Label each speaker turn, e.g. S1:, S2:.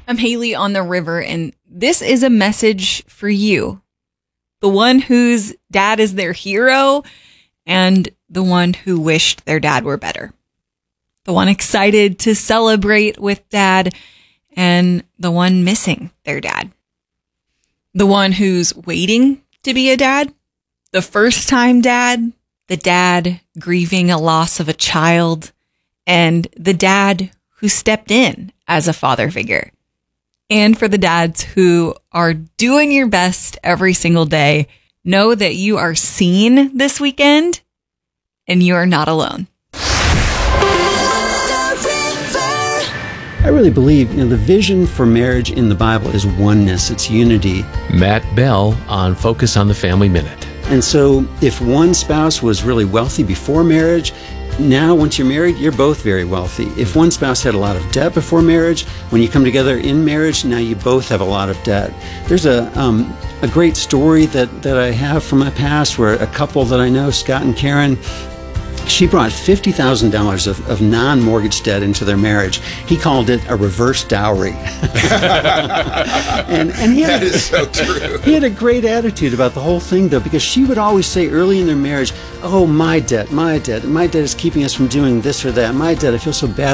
S1: I'm Haley on the River, and this is a message for you. The one whose dad is their hero, and the one who wished their dad were better. The one excited to celebrate with dad, and the one missing their dad. The one who's waiting to be a dad, the first time dad, the dad grieving a loss of a child, and the dad who stepped in as a father figure. And for the dads who are doing your best every single day, know that you are seen this weekend and you are not alone.
S2: I really believe the vision for marriage in the Bible is oneness, it's unity.
S3: Matt Bell on Focus on the Family Minute.
S2: And so if one spouse was really wealthy before marriage, now once you're married, you're both very wealthy. If one spouse had a lot of debt before marriage, when you come together in marriage, now you both have a lot of debt. There's a great story that I have from my past where a couple that I know, Scott and Karen, she brought $50,000 of non-mortgage debt into their marriage. He called it a reverse dowry. and he had,
S4: that is so true.
S2: He had a great attitude about the whole thing, though, because she would always say early in their marriage, oh, my debt is keeping us from doing this or that. My debt, I feel so bad